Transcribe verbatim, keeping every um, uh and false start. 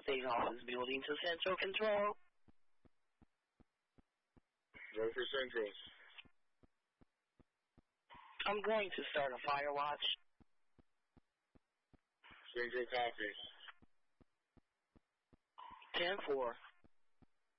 State Office building to Central Control. Go for Central. I'm going to start a fire watch. Central copy. ten four.